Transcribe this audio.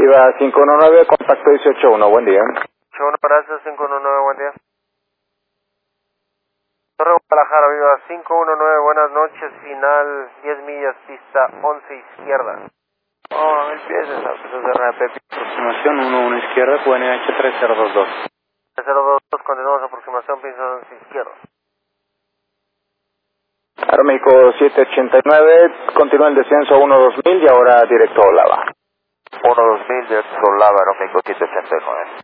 Viva 519, contacto 181, buen día. 81, gracias, 519, buen día. Torre Guadalajara, Viva 519, buenas noches, final 10 millas, pista 11 izquierda. Oh, 1000 pies, eso es de RAP. Aproximación 11 izquierda, QNH 3022. 3022, continuamos, aproximación, pista 11 izquierda. Aeroméxico 789, continúa el descenso 12000 y ahora directo a Olava. 12000, directo Lava, Aeroméxico 789.